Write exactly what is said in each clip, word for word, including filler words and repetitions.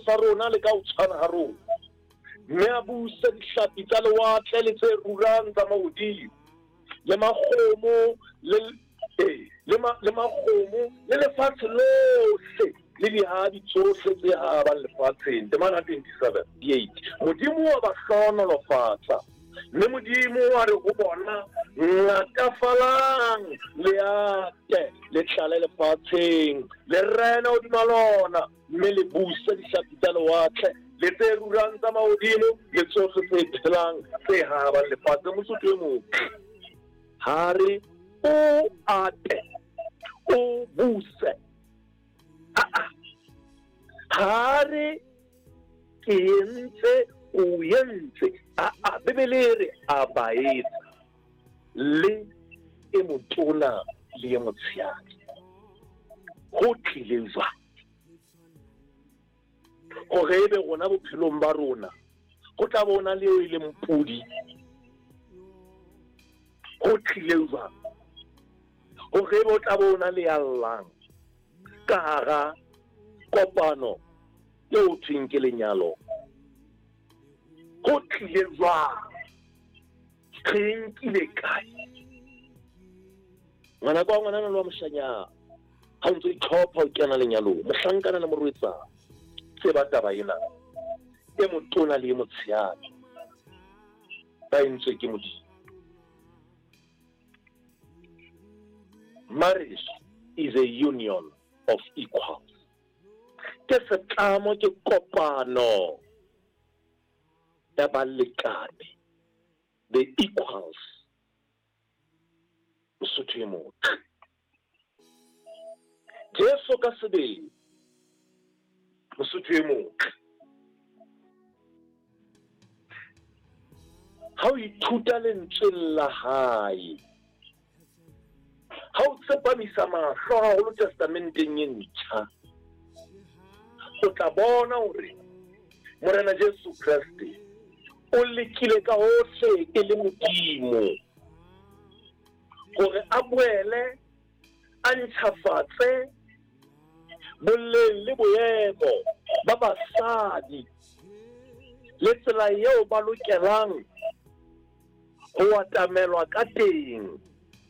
sa rona le ka o tshwana ha rona. Mme a busa dihlapi tsa lewatle le tse rurang tsa mahodimo, le makgomo le eh le ma le makgomo le lefatshe lohle le dihadi tsohle tse habang lefatsheng. Temana twenty-seven eight. Modimo wa ba hlonolofatsa, mme Modimo wa re ho bona ngatafalang le ate le tlale lefatsheng, le rena hodima lona, mme le busa dihlapi tsa lewatle le tse rurang tsa mahodimo le tsohle tse phelang tse habang lefatshe. Mosotho e mong ha re o ate o buse, ha re ke entse o entse, a Bebele re a ba etsa le e motona le e motshehadi. Ho tlile jwang hore ebe rona bophelong ba rona go tla bona leo e leng mpudi? Ho tlile jwang hore ebe o tla bona le allang ka hara kopano eo thweng ke lenyalo? Ho tlile jwang? Re nkile kae? Ngwana kwa ngwana wa moshanya ha ntse itlhopha o kena lenyalong, mohlankana le morwetsa se ba taba ena e motona le e motshehadi ba entse ke Modimo. Marriage is a union of equals. Ke setlamo, ke kopano ya balekane, the equals. Mosotho e mong Jesu ka sebele, Mosotho e mong ha o ithuta lentswe la hae, ha o tsepamisa mahlo haholo testamenteng e ntjha, o tla bona hore Morena Jesu Kriste o lekile ka hohle e le Modimo hore a boele a ntjhafatse boleng le boemo ba basadi le tsela eo ba lokelang ho atamelwa ka teng,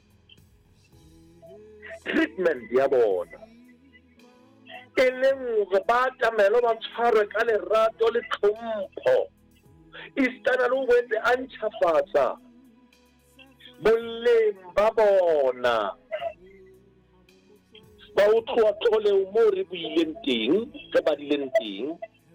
treatment ya bona e leng hore ba atamelwa ba tshwarwe ka lerato le tlhompho. Istana le ho boetse a ntjhafatsa boleng ba bona ba ho tloha tloleo moo re buileng teng, re badileng teng,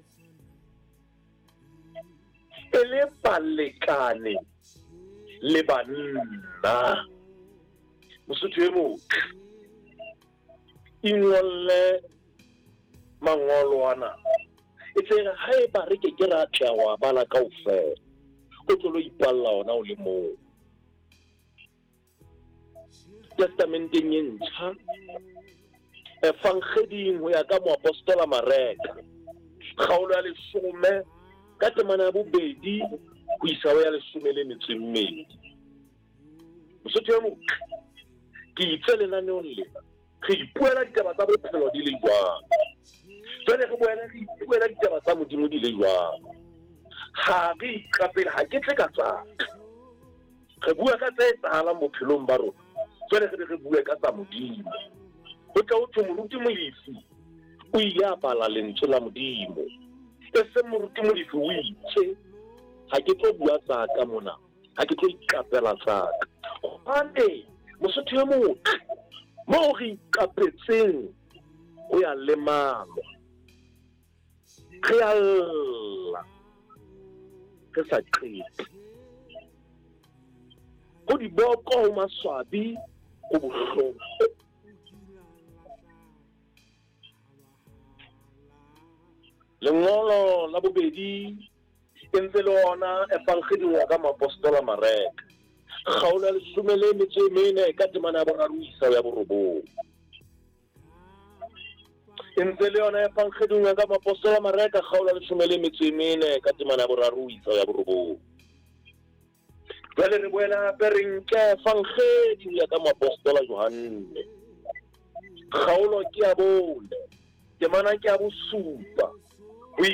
e le balekane le banna. Mosotho e mong ingole mangolo ana e tsere ha e ba re ke ke ra tla wa bala kaofela o tlo ipalla ona o le moo. Testamenteng e ntjha e fangeding ho ya ka moapostola Mareka kgaolo ya leshome ka temana ya bobedi ho isa ho ya leshome le metso e mmedi. Mosotho e mong ke itse lenaneong lena re ipuela ditaba tsa bophelo di le jwang, jwale re boela re ipuela ditaba tsa Modimo di le jwang. Ha re iqapela, ha ke tle ka tsaka re bua ka tse etsahalang bophelong ba rona, jwale re re bue ka tsa Modimo. Ho tla ho thwe moruti molefi o ile a bala lentswe la Modimo, e se moruti molefi o itse ha ke tlo bua tsaka mona, ha ke tlo iqapela tsaka. Hobane Mosotho e mong moo re iqapetseng o ya lemalwa, re a lla re sa qete ho diboko ho maswabi ho bohloko. Lengolo la bobedi e ntse le ona e fangeding wa ka moapostola Mareka kgaolo ya leshome le metso e mene ka temana ya boraro isa ya borobong. E ntse le yona e fangeding wa ka moapostola Mareka kgaolo ya leshome le metso e mene ka temana ya boraro isa ya borobong. Jwale re boela hape re nke fangeding ya ka moapostola Johanne kgaolo ke ya bone, temana ke ya bosupa